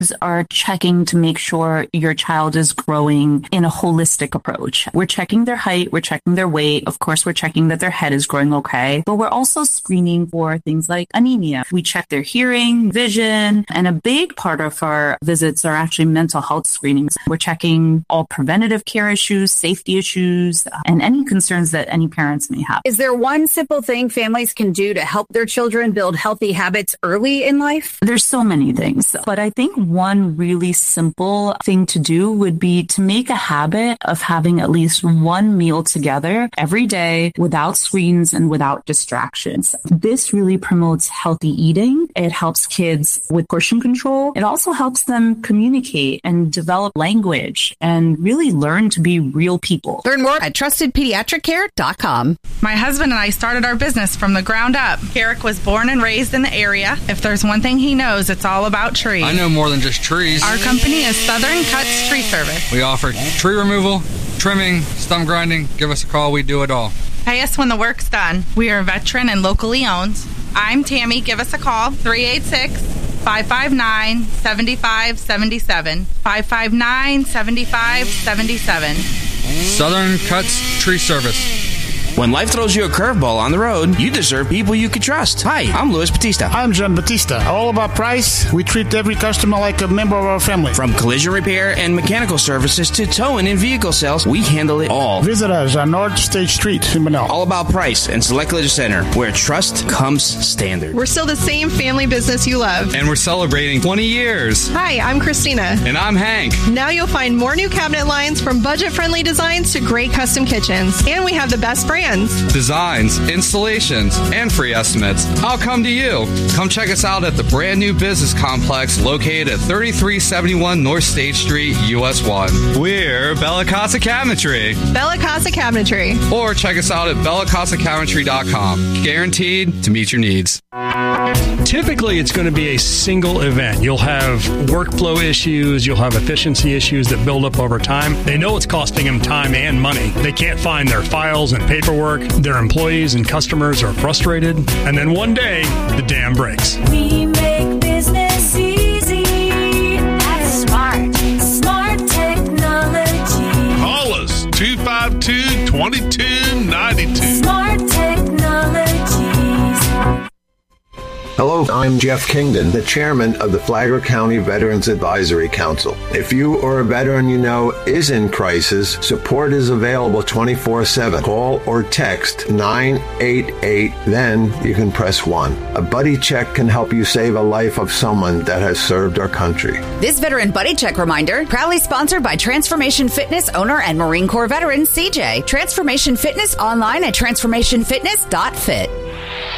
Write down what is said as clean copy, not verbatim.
are checking to make sure your child is growing in a holistic approach. We're checking their height, we're checking their weight. Of course, we're checking that their head is growing okay, but we're also screening for things like anemia. We check their hearing, vision, and a big part of our visits are actually mental health screenings. We're checking all preventative care issues, safety issues, and any concerns that any parents may have. Is there one simple thing families can do to help their children build healthy habits early in life? There's so many things, but I think one really simple thing to do would be to make a habit of having at least one meal together every day without screens and without distractions. This really promotes healthy eating. It helps kids with portion control. It also helps them communicate and develop language and really learn to be real people. Learn more at trustedpediatriccare.com. My husband and I started our business from the ground up. Eric was born and raised in the area. If there's one thing he knows, it's all about trees. I know more than just trees. Our company is Southern Cuts Tree Service. We offer tree removal, trimming, stump grinding. Give us a call. We do it all. Pay us when the work's done. We are veteran and locally owned. I'm Tammy. Give us a call, 386-559-7577. 559-7577. Southern Cuts Tree Service. When life throws you a curveball on the road, you deserve people you can trust. Hi, I'm Luis Batista. I'm John Batista. All about price. We treat every customer like a member of our family. From collision repair and mechanical services to towing and vehicle sales, we handle it all. Visit us on North State Street in Manila. All about price and Select Collision Center, where trust comes standard. We're still the same family business you love. And we're celebrating 20 years. Hi, I'm Christina. And I'm Hank. Now you'll find more new cabinet lines from budget-friendly designs to great custom kitchens. And we have the best brands. Designs, installations, and free estimates. I'll come to you. Come check us out at the brand new business complex located at 3371 North State Street, US 1. We're Bella Casa Cabinetry. Bella Casa Cabinetry. Or check us out at bellacasacabinetry.com. Guaranteed to meet your needs. Typically, it's going to be a single event. You'll have workflow issues, you'll have efficiency issues that build up over time. They know it's costing them time and money. They can't find their files and paperwork. Their employees and customers are frustrated. And then one day, the dam breaks. We make business easy. That's smart. Smart technology. Call us 252-2292. Smart technologies. Hello, I'm Jeff Kingdon, the chairman of the Flagler County Veterans Advisory Council. If you or a veteran you know is in crisis, support is available 24/7. Call or text 988, then you can press 1. A buddy check can help you save a life of someone that has served our country. This Veteran Buddy Check reminder, proudly sponsored by Transformation Fitness owner and Marine Corps veteran CJ. Transformation Fitness online at transformationfitness.fit.